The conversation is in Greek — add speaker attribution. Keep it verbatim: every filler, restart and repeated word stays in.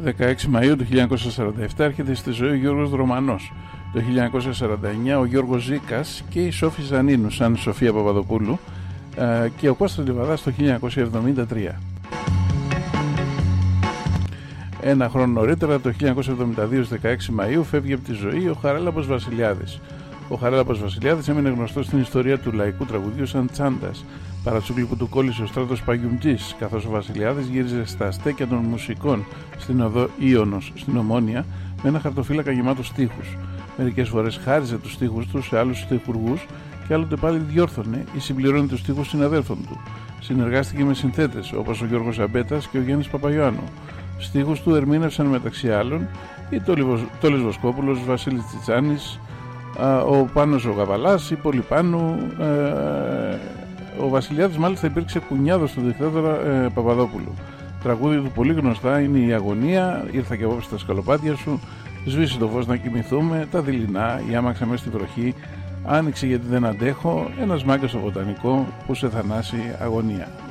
Speaker 1: δεκαέξι Μαΐου του χίλια εννιακόσια σαράντα επτά έρχεται στη ζωή ο Γιώργος Δρομανός. Το χίλια εννιακόσια σαράντα εννιά ο Γιώργος Ζήκας και η Σόφη Ζανίνου σαν Σοφία Παπαδοπούλου και ο Κώστας Λιβαδάς το χίλια εννιακόσια εβδομήντα τρία. Ένα χρόνο νωρίτερα, το χίλια εννιακόσια εβδομήντα δύο, στις δεκαέξι Μαΐου, φεύγει από τη ζωή ο Χαράλαμπος Βασιλιάδης. Ο Χαράλαμπος Βασιλιάδης έμεινε γνωστός στην ιστορία του λαϊκού τραγουδιού σαν Τσάντας, παρατσούκλι που του κόλλησε ο Στράτος Παγιουμτζής, καθώς ο Βασιλιάδης γύριζε στα στέκια των μουσικών στην οδό Ίωνος στην Ομόνια με ένα χαρτοφύλακα γεμάτο στίχους. Μερικές φορές χάριζε τους στίχους του σε άλλους στιχουργούς και άλλοτε πάλι διόρθωνε ή συμπληρώνε τους στίχους συναδέλφων του. Συνεργάστηκε με συνθέτες όπως ο Γιώργος Αμπέτας και ο Γιάννης Παπαϊωάννου. Στίχους του ερμήνευσαν μεταξύ άλλων η Τόλης Βοσκόπουλος, Βασίλης Τσιτσάνης, ο Πάνος ο Γαβαλάς, η Πολυπάνου. Ε, ο Βασιλιάδης μάλιστα υπήρξε κουνιάδος του δικτάτορα ε, Παπαδόπουλου. Τραγούδια του πολύ γνωστά είναι η Αγωνία, Ήρθα και απόψε στα σκαλοπάτια σου, Σβήσει το φως να κοιμηθούμε, Τα δειλινά, Η άμαξα μέσα στη βροχή, Άνοιξε γιατί δεν αντέχω, Ένας μάγκας στο βοτανικό που σε θανάσει αγωνία.